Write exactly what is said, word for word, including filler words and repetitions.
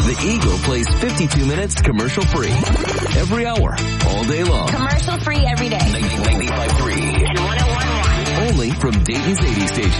The Eagle plays fifty-two minutes commercial-free. Every hour, all day long. Commercial-free every day. ninety-five point three. And one oh one point one. Only from Dayton's eighty station.